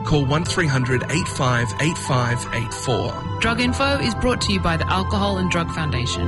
Call 1300 85 8584. Drug Info is brought to you by the Alcohol and Drug Foundation.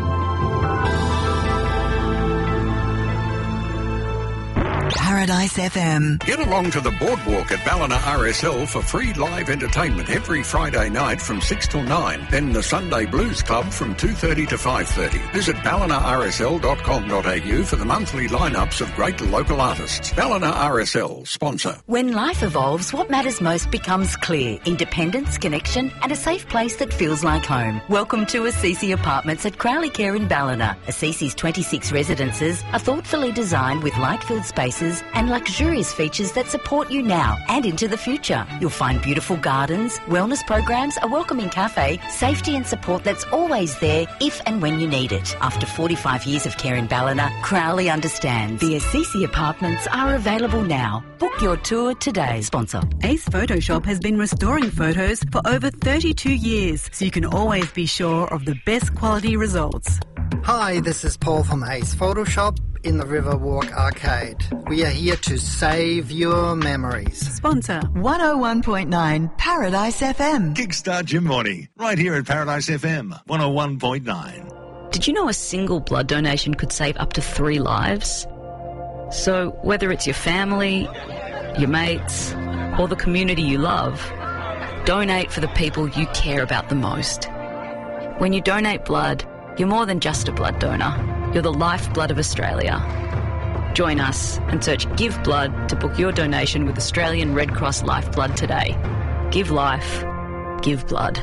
Paradise FM. Get along to the boardwalk at Ballina RSL for free live entertainment every Friday night from 6 till 9. Then the Sunday Blues Club from 2:30 to 5:30. Visit ballinarsl.com.au for the monthly lineups of great local artists. Ballina RSL, sponsor. When life evolves, what matters most becomes clear. Independence, connection and a safe place that feels like home. Welcome to Assisi Apartments at Crowley Care in Ballina. Assisi's 26 residences are thoughtfully designed with light-filled spaces and luxurious features that support you now and into the future. You'll find beautiful gardens, wellness programs, a welcoming cafe, safety and support that's always there if and when you need it. After 45 years of care in Ballina, Crowley understands. The Assisi Apartments are available now. Book your tour today. Sponsor. Ace Photoshop has been restoring photos for over 32 years, so you can always be sure of the best quality results. Hi, this is Paul from Ace Photoshop in the Riverwalk Arcade. We are here to save your memories. Sponsor 101.9 Paradise FM. Kickstart your morning right here at Paradise FM 101.9. Did you know a single blood donation could save up to 3 lives? So whether it's your family, your mates, or the community you love, donate for the people you care about the most. When you donate blood, you're more than just a blood donor. You're the lifeblood of Australia. Join us and search Give Blood to book your donation with Australian Red Cross Lifeblood today. Give life. Give blood.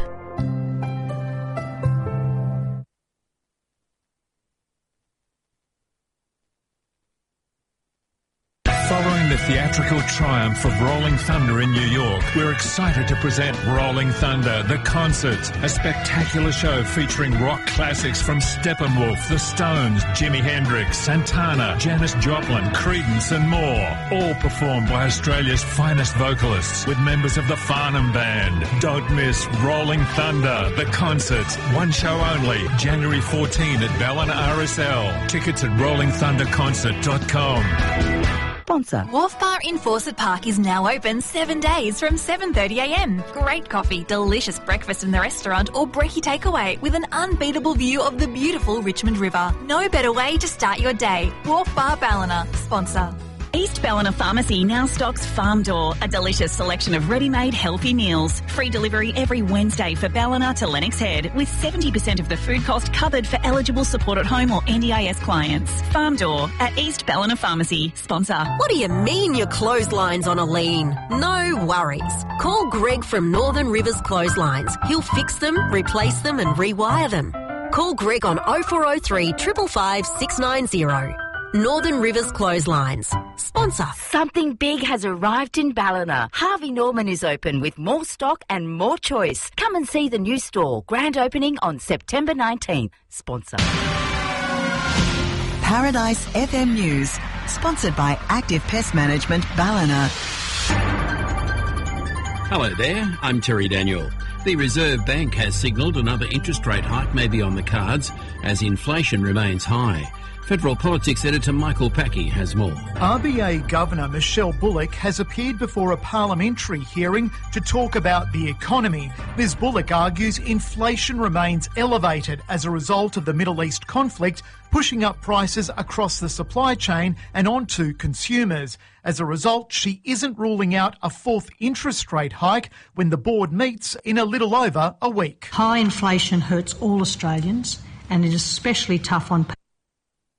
Following the theatrical triumph of Rolling Thunder in New York, we're excited to present Rolling Thunder, The Concert, a spectacular show featuring rock classics from Steppenwolf, The Stones, Jimi Hendrix, Santana, Janis Joplin, Creedence and more, all performed by Australia's finest vocalists with members of the Farnham Band. Don't miss Rolling Thunder, The Concert, one show only, January 14 at Ballina RSL. Tickets at rollingthunderconcert.com. Sponsor. Wharf Bar in Fawcett Park is now open 7 days from 7:30am. Great coffee, delicious breakfast in the restaurant or brekkie takeaway with an unbeatable view of the beautiful Richmond River. No better way to start your day. Wharf Bar Ballina, sponsor. East Ballina Pharmacy now stocks Farm Door, a delicious selection of ready-made healthy meals. Free delivery every Wednesday for Ballina to Lennox Head, with 70% of the food cost covered for eligible support at home or NDIS clients. Farm Door at East Ballina Pharmacy, sponsor. What do you mean your clotheslines on a lean? No worries. Call Greg from Northern Rivers Clotheslines. He'll fix them, replace them and rewire them. Call Greg on 0403 555 690. Northern Rivers Clotheslines. Sponsor. Something big has arrived in Ballina. Harvey Norman is open with more stock and more choice. Come and see the new store. Grand opening on September 19th. Sponsor. Paradise FM News. Sponsored by Active Pest Management Ballina. Hello there, I'm Terry Daniel. The Reserve Bank has signalled another interest rate hike may be on the cards as inflation remains high. Federal Politics editor Michael Packey has more. RBA Governor Michelle Bullock has appeared before a parliamentary hearing to talk about the economy. Ms Bullock argues inflation remains elevated as a result of the Middle East conflict, pushing up prices across the supply chain and onto consumers. As a result, she isn't ruling out a fourth interest rate hike when the board meets in a little over a week. High inflation hurts all Australians and it is especially tough on